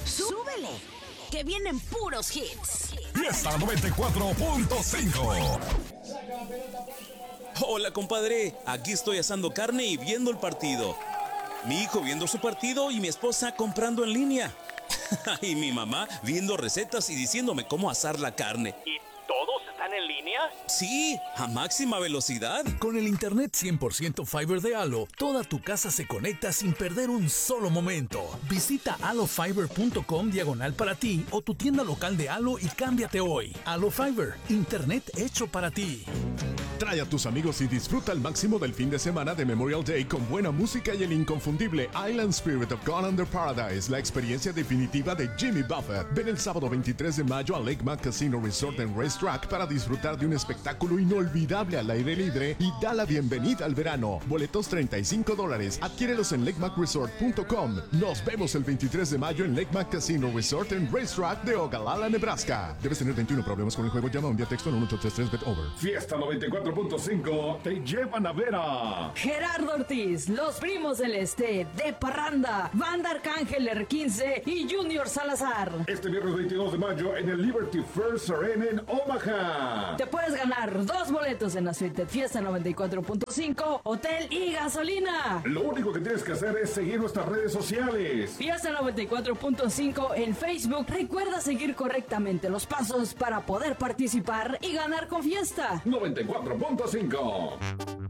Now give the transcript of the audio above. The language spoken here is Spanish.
¡Súbele! Que vienen puros hits. Fiesta 94.5. Hola, compadre. Aquí estoy asando carne y viendo el partido. Mi hijo viendo su partido y mi esposa comprando en línea. Y mi mamá viendo recetas y diciéndome cómo asar la carne. ¿Y todos están en línea? Sí, a máxima velocidad. Con el internet 100% Fiber de Halo, toda tu casa se conecta sin perder un solo momento. Visita halofiber.com/diagonal para ti o tu tienda local de Halo y cámbiate hoy. Halo Fiber, internet hecho para ti. Trae a tus amigos y disfruta al máximo del fin de semana de Memorial Day con buena música y el inconfundible Island Spirit of Gone Under Paradise, la experiencia definitiva de Jimmy Buffett. Ven el sábado 23 de mayo a Lake Mac Casino Resort and Racetrack para disfrutar de un espectáculo inolvidable al aire libre y da la bienvenida al verano. Boletos $35. Adquiérelos en lakemacresort.com. Nos vemos el 23 de mayo en Lake Mac Casino Resort and Racetrack de Ogallala, Nebraska. Debes tener 21 problemas con el juego. Llama o envía texto en 1833-BET-OVER. Fiesta 94.5 te llevan a ver a Gerardo Ortiz, Los Primos del Este, De Parranda, Banda Arcángel R15 y Junior Salazar. este viernes 22 de mayo en el Liberty First Arena en Omaha. Te puedes ganar 2 boletos en la suite Fiesta 94.5, hotel y gasolina. Lo único que tienes que hacer es seguir nuestras redes sociales. Fiesta 94.5 en Facebook. Recuerda seguir correctamente los pasos para poder participar y ganar con Fiesta. 94.5